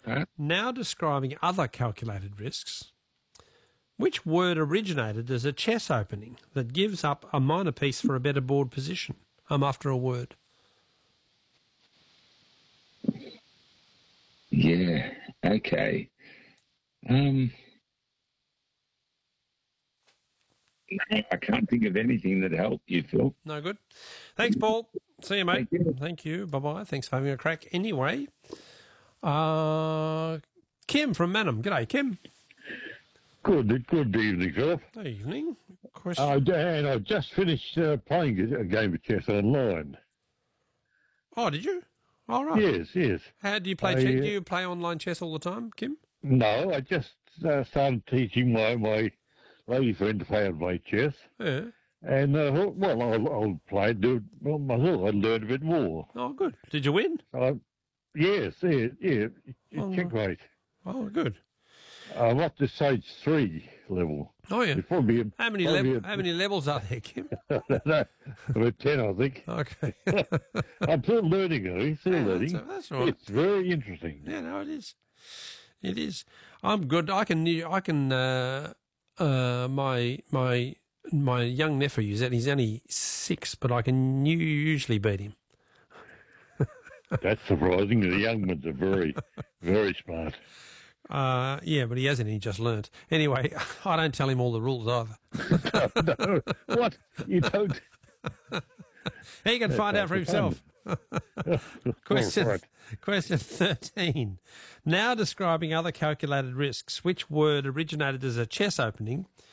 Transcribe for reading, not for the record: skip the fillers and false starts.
Huh? Now describing other calculated risks. Which word originated as a chess opening that gives up a minor piece for a better board position? I'm after a word. Yeah. Okay. I can't think of anything that helped you, Phil. No good. Thanks, Paul. See you, mate. Thank you. Thank you. Bye-bye. Thanks for having a crack. Anyway, Kim from Manham. G'day, Kim. Good evening, Phil. Good evening. Question. Dan, I just finished playing a game of chess online. Oh, did you? All right. Yes. How do you play chess? Do you play online chess all the time, Kim? No, I just started teaching my lady friend how to play chess. Yeah. And, I'll play and do it. Well, I thought I'd learn a bit more. Oh, good. Did you win? Yes. Checkmate. Oh, good. I'm up to stage 3 level. Oh, yeah. It's probably How many levels are there, Kim? about 10, I think. Okay. I'm still learning, learning. That's all right. It's very interesting. Yeah, no, it is. It is. I'm good. I can. My young nephew he's only 6, but I can usually beat him. That's surprising. The young ones are very, very smart. Yeah, but he hasn't. He just learnt. Anyway, I don't tell him all the rules either. No, what? You don't? He can find out for himself. Question, Right. question 13. Now describing other calculated risks, which word originated as a chess opening